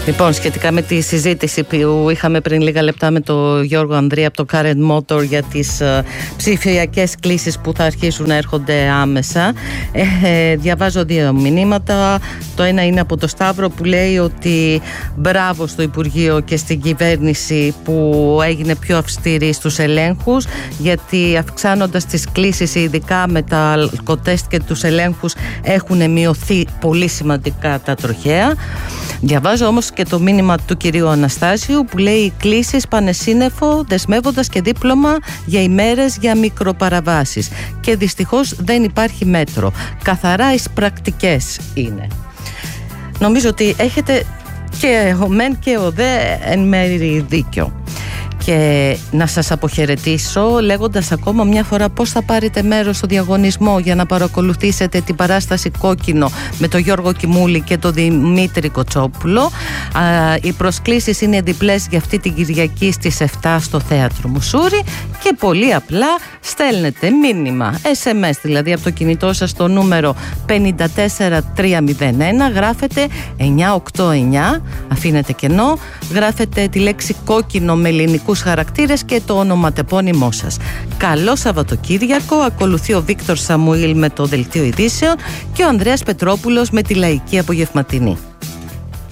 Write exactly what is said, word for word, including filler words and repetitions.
Λοιπόν, σχετικά με τη συζήτηση που είχαμε πριν λίγα λεπτά με τον Γιώργο Ανδρία από το Current Motor για τις uh, ψηφιακές κλήσεις που θα αρχίσουν να έρχονται άμεσα, ε, ε, διαβάζω δύο μηνύματα. Το ένα είναι από το Σταύρο που λέει ότι μπράβο στο Υπουργείο και στην κυβέρνηση που έγινε πιο αυστηρή στους ελέγχους, γιατί αυξάνοντας τις κλήσεις, ειδικά με τα αλκοτέστ και τους ελέγχους, έχουν μειωθεί πολύ σημαντικά τα τροχαία. Διαβάζω όμως και το μήνυμα του κυρίου Αναστάσιου που λέει: οι κλήσεις πάνε σύννεφο, δεσμεύοντας και δίπλωμα για ημέρες για μικροπαραβάσεις. Και δυστυχώς δεν υπάρχει μέτρο. Καθαρά εις πρακτικές είναι. Νομίζω ότι έχετε και ο μεν και ο δε εν μέρει δίκιο. Και να σας αποχαιρετήσω λέγοντας ακόμα μια φορά πώς θα πάρετε μέρος στο διαγωνισμό για να παρακολουθήσετε την παράσταση Κόκκινο με τον Γιώργο Κιμούλη και τον Δημήτρη Κοτσόπουλο. Α, οι προσκλήσεις είναι διπλές για αυτή την Κυριακή στις επτά στο Θέατρο Μουσούρι και πολύ απλά στέλνετε μήνυμα ες εμ ες, δηλαδή από το κινητό σας στο νούμερο πέντε τέσσερα τρία μηδέν ένα, γράφετε εννιά οκτώ εννιά, αφήνετε κενό, γράφετε τη λέξη Κόκκινο με ελληνικούς χαρακτήρες και το ονοματεπώνυμό σας. Καλό Σαββατοκύριακο. Ακολουθεί ο Βίκτορ Σαμουήλ με το Δελτίο Ειδήσεων και ο Ανδρέας Πετρόπουλος με τη Λαϊκή Απογευματινή.